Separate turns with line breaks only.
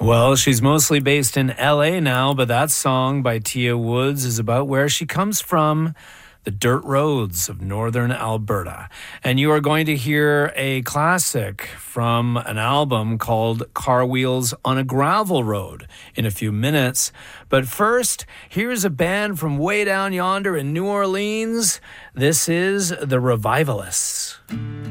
Well, she's mostly based in LA now, but that song by Tia Woods is about where she comes from, the dirt roads of northern Alberta. And you are going to hear a classic from an album called Car Wheels on a Gravel Road in a few minutes. But first, here's a band from way down yonder in New Orleans. This is the Revivalists.